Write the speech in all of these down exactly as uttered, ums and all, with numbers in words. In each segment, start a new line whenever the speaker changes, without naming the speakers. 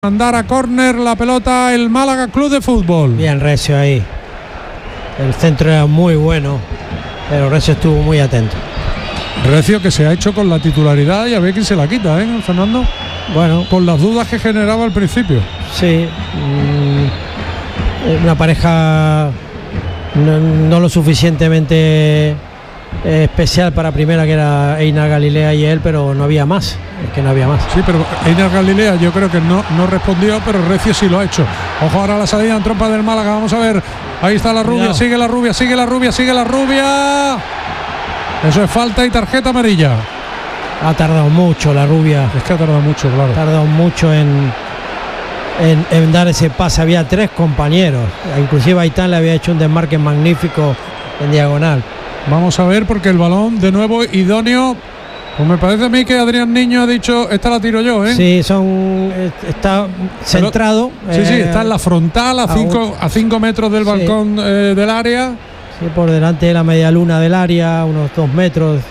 Mandar a córner la pelota el Málaga Club de Fútbol.
Bien Recio ahí. El centro era muy bueno, pero Recio estuvo muy atento.
Recio que se ha hecho con la titularidad y a ver quién se la quita, ¿eh, Fernando?
Bueno,
con las dudas que generaba al principio.
Sí, mmm, una pareja no, no lo suficientemente eh, especial para primera, que era Einar Galilea y él, pero no había más. Es que no había más.
Sí, pero Einar Galilea yo creo que no, no respondió, pero Recio sí lo ha hecho. Ojo ahora la salida en trompa del Málaga, vamos a ver. Ahí está la rubia, Cuidado. sigue la rubia, sigue la rubia, sigue la rubia. Eso es falta y tarjeta amarilla.
Ha tardado mucho la rubia.
Es que ha tardado mucho, claro.
Ha tardado mucho en, en, en dar ese pase. Había tres compañeros. Inclusive Aitán le había hecho un desmarque magnífico en diagonal.
Vamos a ver, porque el balón de nuevo idóneo. Pues me parece a mí que Adrián Niño ha dicho, esta la tiro yo, ¿eh?
Sí, son está centrado.
Pero, sí, eh, sí, está en la frontal a cinco a cinco metros del balcón sí. eh, del área.
Sí, por delante de la media luna del área, unos dos metros.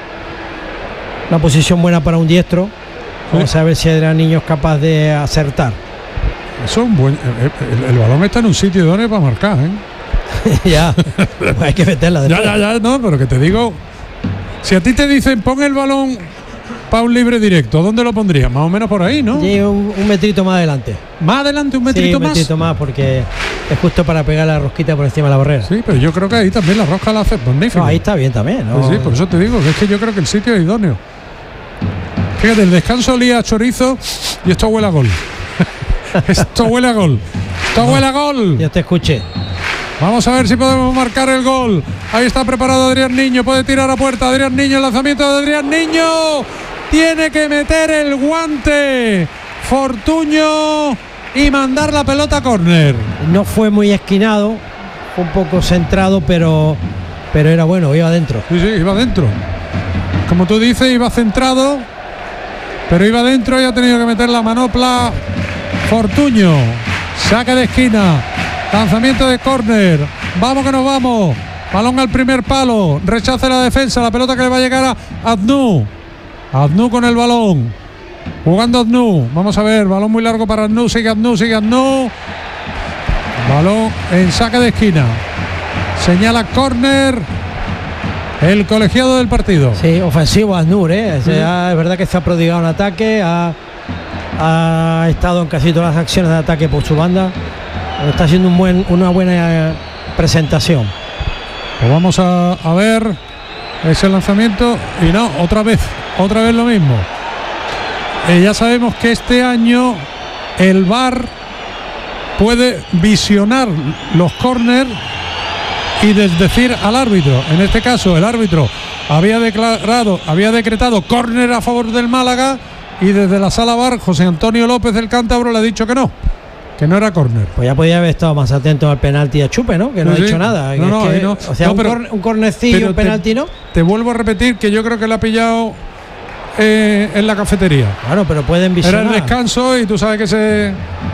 Una posición buena para un diestro. Vamos sí. a ver si Adrián Niño es capaz de acertar.
Eso es un buen. El, el, el balón está en un sitio idóneo para marcar, ¿eh?
Ya, hay que meterla después.
Ya, ya, ya, no, pero que te digo. Si a ti te dicen pon el balón para un libre directo, ¿dónde lo pondrías? Más o menos por ahí, ¿no?
Sí, un, un metrito más adelante.
¿Más adelante, un metrito
sí,
más?
un metrito más, porque es justo para pegar la rosquita por encima de la barrera.
Sí, pero yo creo que ahí también la rosca la hace magnífica.
No, ahí está bien también, ¿no?
Pues sí, por eso te digo, que es que yo creo que el sitio es idóneo. Fíjate, el descanso olía a chorizo y esto huele a gol. Esto huele a gol. Esto no, huele a gol.
Ya te escuché.
Vamos a ver si podemos marcar el gol. Ahí está preparado Adrián Niño. Puede tirar a puerta. Adrián Niño, el lanzamiento de Adrián Niño. Tiene que meter el guante Fortuño y mandar la pelota a córner.
No fue muy esquinado, fue un poco centrado, pero, pero era bueno, iba adentro.
Sí, sí, iba adentro. Como tú dices, iba centrado, pero iba adentro y ha tenido que meter la manopla Fortuño. Saque de esquina. Lanzamiento de córner. Vamos que nos vamos. Balón al primer palo. Rechace la defensa. La pelota que le va a llegar a Adnú. Adnú con el balón. Jugando Adnú. Vamos a ver. Balón muy largo para Adnú. Sigue Adnú. Sigue Adnú. Balón en saque de esquina. Señala córner el colegiado del partido.
Sí, ofensivo Adnú, ¿eh? O sea, es verdad que se ha prodigado en ataque. Ha, ha estado en casi todas las acciones de ataque por su banda. Está haciendo un buen, una buena presentación.
Pues vamos a, a ver ese lanzamiento y no, otra vez, otra vez lo mismo. Eh, ya sabemos que este año el V A R puede visionar los córner y desdecir al árbitro. En este caso el árbitro había declarado, había decretado córner a favor del Málaga y desde la sala V A R José Antonio López del Cántabro le ha dicho que no. Que no era córner.
Pues ya podía haber estado más atento al penalti a Chupe, ¿no? Que no sí, ha hecho nada.
No, no,
que,
no.
O sea,
no,
un,
pero,
cor, un cornecillo, un penalti, ¿no?
Te vuelvo a repetir que yo creo que le ha pillado eh, en la cafetería.
Claro, pero pueden visionar.
Era el descanso y tú sabes que se...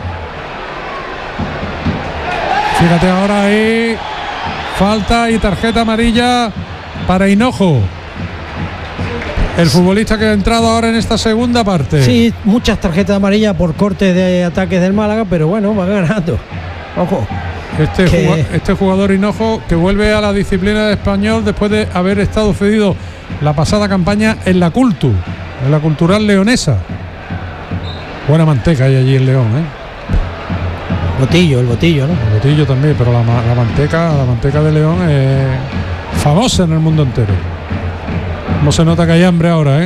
Fíjate ahora ahí. Falta y tarjeta amarilla para Hinojo. El futbolista que ha entrado ahora en esta segunda parte.
Sí, muchas tarjetas amarillas por cortes de ataques del Málaga, pero bueno, va ganando. Ojo.
Este, que... jugador, este jugador Hinojo que vuelve a la disciplina de Español después de haber estado cedido la pasada campaña en la Cultu, en la Cultural Leonesa. Buena manteca hay allí en León, ¿eh?
Botillo, el botillo, ¿no?
El botillo también, pero la, la manteca, la manteca de León es famosa en el mundo entero. No se nota que hay hambre ahora, ¿eh?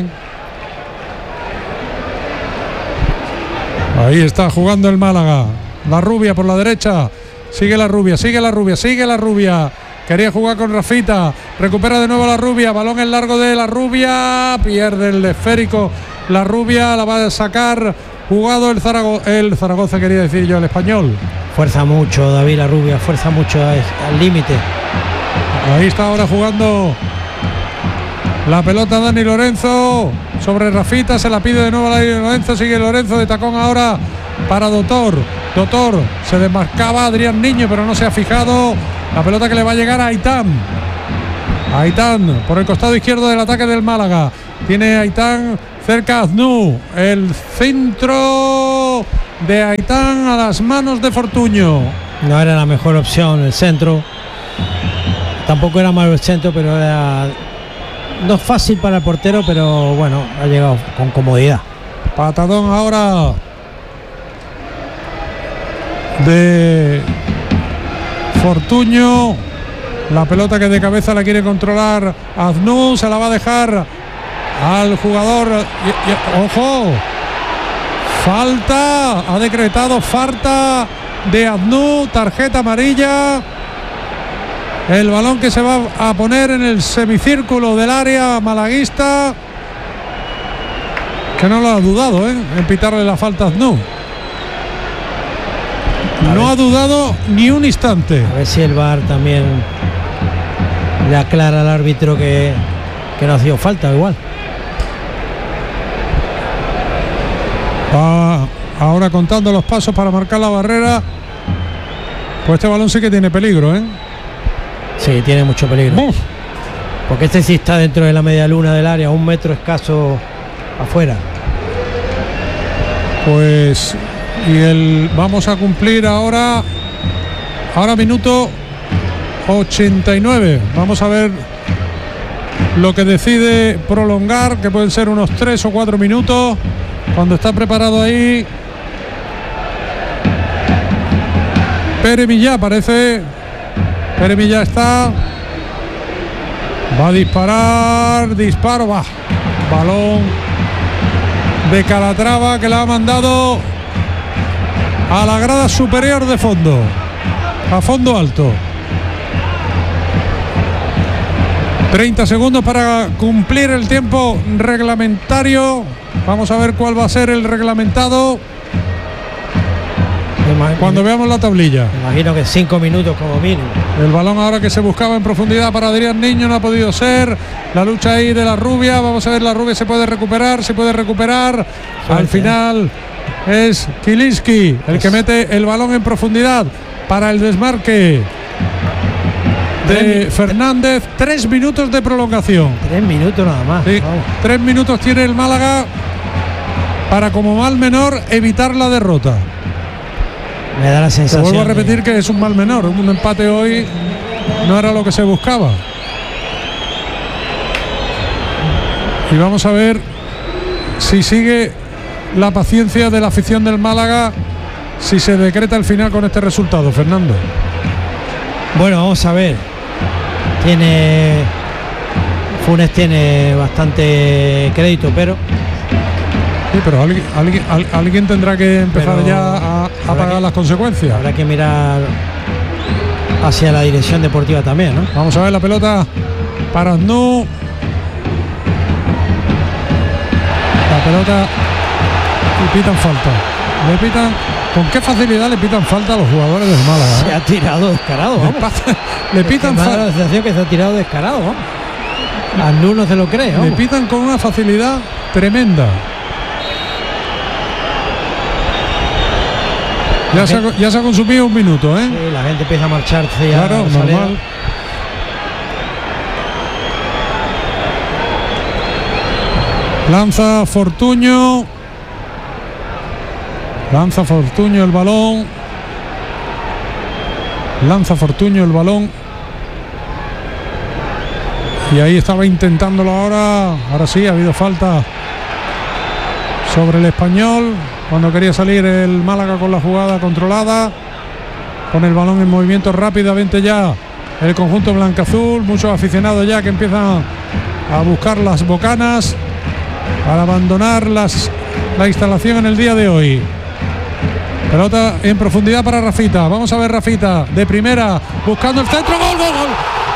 Ahí está jugando el Málaga. La rubia por la derecha. Sigue la rubia, sigue la rubia, sigue la rubia. Quería jugar con Rafita. Recupera de nuevo la rubia. Balón en largo de la rubia. Pierde el esférico. La rubia la va a sacar. Jugado el Zaragoza, el Zaragoza quería decir yo, el Español.
Fuerza mucho David la rubia, fuerza mucho al límite.
Ahí está ahora jugando la pelota Dani Lorenzo sobre Rafita, se la pide de nuevo a Dani Lorenzo, sigue Lorenzo de tacón ahora para Doctor. Doctor se desmarcaba Adrián Niño, pero no se ha fijado. La pelota que le va a llegar a Aitán. Aitán por el costado izquierdo del ataque del Málaga. Tiene Aitán cerca Aznu. El centro de Aitán a las manos de Fortuño.
No era la mejor opción el centro. Tampoco era malo el centro, pero era no es fácil para el portero, pero bueno, ha llegado con comodidad.
Patadón ahora de Fortuño. La pelota que de cabeza la quiere controlar Aznou, se la va a dejar al jugador. Y, y, ¡ojo! Falta, ha decretado falta de Aznou, tarjeta amarilla. El balón que se va a poner en el semicírculo del área malaguista, que no lo ha dudado, ¿eh?, en pitarle la falta a Aznou. No ha dudado ni un instante.
A ver si el V A R también le aclara al árbitro que, que no ha sido falta igual.
Va ahora contando los pasos para marcar la barrera. Pues este balón sí que tiene peligro, ¿eh?
Sí, tiene mucho peligro. ¡Buf! Porque este sí está dentro de la media luna del área, un metro escaso afuera.
Pues y el vamos a cumplir ahora ahora minuto ochenta y nueve. Vamos a ver lo que decide prolongar, que pueden ser unos tres o cuatro minutos. Cuando está preparado ahí Pere Millá, parece. Pere Millá está. Va a disparar. Disparo, va. Balón de Calatrava que la ha mandado a la grada superior de fondo, a fondo alto. treinta segundos para cumplir el tiempo reglamentario. Vamos a ver cuál va a ser el reglamentado cuando veamos la tablilla.
Me imagino que cinco minutos como mínimo.
El balón ahora que se buscaba en profundidad para Adrián Niño, no ha podido ser. La lucha ahí de la Rubia. Vamos a ver, la Rubia se puede recuperar, se puede recuperar. Suerte. Al final es Kilinski el que mete el balón en profundidad para el desmarque de Fernández. Tres minutos de prolongación.
Tres minutos nada más.
Sí, tres minutos tiene el Málaga para, como mal menor, evitar la derrota.
Me da la sensación.
Te vuelvo a repetir de... que es un mal menor. Un empate hoy no era lo que se buscaba. Y vamos a ver si sigue la paciencia de la afición del Málaga, si se decreta el final con este resultado, Fernando.
Bueno, vamos a ver. Tiene Funes tiene bastante crédito, pero
sí, pero alguien, alguien, alguien tendrá que empezar pero ya a, a pagar que, las consecuencias.
Habrá que mirar hacia la dirección deportiva también, ¿no?
Vamos a ver la pelota para Aznou. La pelota y pitan falta. Le pitan. ¿Con qué facilidad le pitan falta a los jugadores del Málaga?
Se eh? ha tirado descarado, vamos.
Le pitan falta.
La sensación que se ha tirado descarado, vamos. Aznou no se lo cree, vamos.
Le pitan con una facilidad tremenda. Ya se, ha, ya se ha consumido un minuto, ¿eh?
Sí, la gente empieza a marcharse ya.
Claro, normal. Lanza Fortuño. Lanza Fortuño el balón. Lanza Fortuño el balón. Y ahí estaba intentándolo ahora. Ahora sí, ha habido falta sobre el Español. Cuando quería salir el Málaga con la jugada controlada, con el balón en movimiento rápidamente ya el conjunto blancaazul. Muchos aficionados ya que empiezan a buscar las bocanas para abandonar las, la instalación en el día de hoy. Pelota en profundidad para Rafita. Vamos a ver Rafita de primera buscando el centro. ¡Gol, gol, gol!